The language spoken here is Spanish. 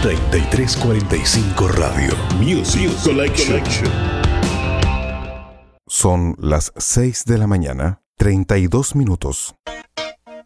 3345 Radio Music Collection. Son las 6 de la mañana, 32 minutos.